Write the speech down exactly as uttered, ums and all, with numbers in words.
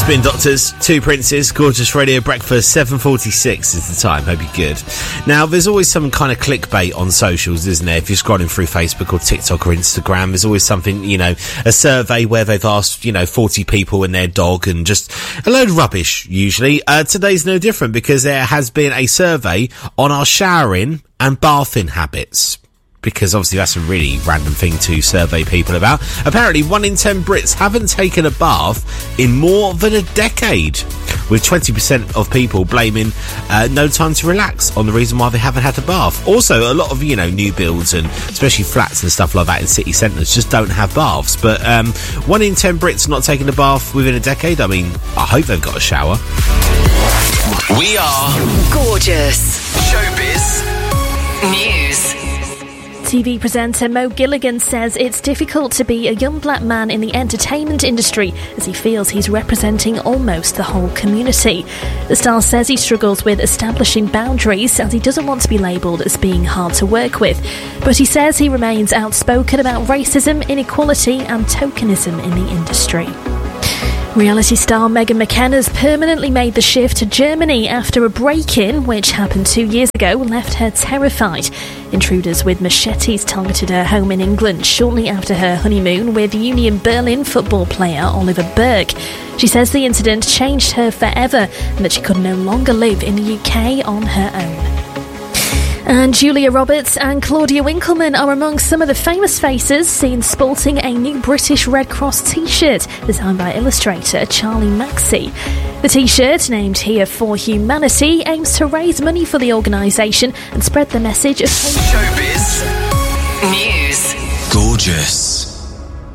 Spin Doctors, Two Princes, Gorgeous Radio Breakfast, seven forty-six is the time. Hope you're good. Now, there's always some kind of clickbait on socials, isn't there? If you're scrolling through Facebook or TikTok or Instagram, there's always something, you know, a survey where they've asked, you know, forty people and their dog and just a load of rubbish, usually. Uh, today's no different because there has been a survey on our showering and bathing habits. Because obviously that's a really random thing to survey people about. Apparently, one in ten Brits haven't taken a bath in more than a decade, with twenty percent of people blaming uh, no time to relax on the reason why they haven't had a bath. Also, a lot of, you know, new builds and especially flats and stuff like that in city centres just don't have baths. But um, one in ten Brits not taking a bath within a decade, I mean, I hope they've got a shower. We are Gorgeous. Showbiz News. T V presenter Mo Gilligan says it's difficult to be a young black man in the entertainment industry as he feels he's representing almost the whole community. The star says he struggles with establishing boundaries as he doesn't want to be labelled as being hard to work with. But he says he remains outspoken about racism, inequality and tokenism in the industry. Reality star Megan McKenna's permanently made the shift to Germany after a break-in, which happened two years ago, left her terrified. Intruders with machetes targeted her home in England shortly after her honeymoon with Union Berlin football player Oliver Burke. She says the incident changed her forever and that she could no longer live in the U K on her own. And Julia Roberts and Claudia Winkleman are among some of the famous faces seen sporting a new British Red Cross t-shirt designed by illustrator Charlie Maxey. The t-shirt, named Here for Humanity, aims to raise money for the organisation and spread the message of Showbiz News. Gorgeous.